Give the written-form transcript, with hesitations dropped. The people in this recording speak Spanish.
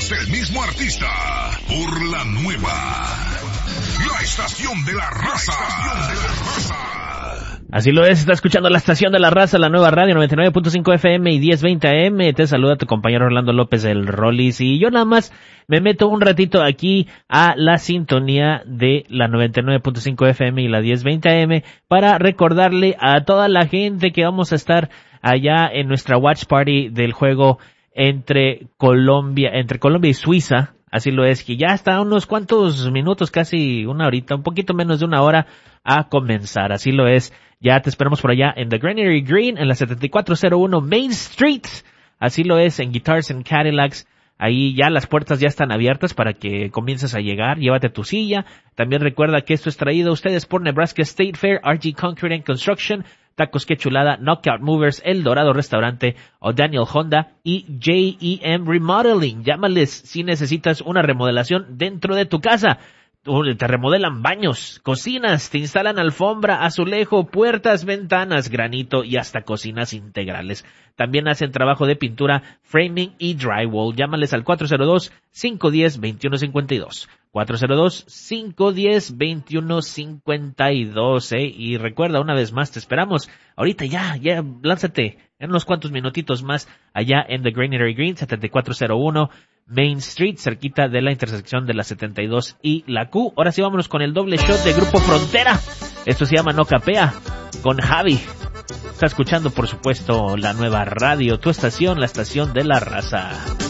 es el mismo artista por la nueva. La estación de la raza. Así lo es, está escuchando la estación de la raza, la nueva radio 99.5 FM y 1020 AM. Te saluda tu compañero Orlando López del Rollis y yo nada más me meto un ratito aquí a la sintonía de la 99.5 FM y la 1020 AM para recordarle a toda la gente que vamos a estar allá en nuestra watch party del juego entre Colombia y Suiza. Así lo es, que ya está unos cuantos minutos, casi una horita, un poquito menos de una hora a comenzar. Así lo es, ya te esperamos por allá en The Granary Green, en la 7401 Main Street. Así lo es, en Guitars and Cadillacs. Ahí ya las puertas ya están abiertas para que comiences a llegar. Llévate tu silla. También recuerda que esto es traído a ustedes por Nebraska State Fair, RG Concrete and Construction, Tacos Que Chulada, Knockout Movers, El Dorado Restaurante, O'Daniel Honda y JEM Remodeling. Llámales si necesitas una remodelación dentro de tu casa. Te remodelan baños, cocinas, te instalan alfombra, azulejo, puertas, ventanas, granito y hasta cocinas integrales. También hacen trabajo de pintura, framing y drywall. Llámales al 402-510-2152. 402-510-2152, Y recuerda, una vez más, te esperamos. Ahorita ya, lánzate en unos cuantos minutitos más allá en The Granary Green, 7401 Main Street, cerquita de la intersección de la 72 y la Q. Ahora sí, vámonos con el doble shot de Grupo Frontera. Esto se llama No Capea, con Javi. Está escuchando, por supuesto, la nueva radio, tu estación, la estación de la raza.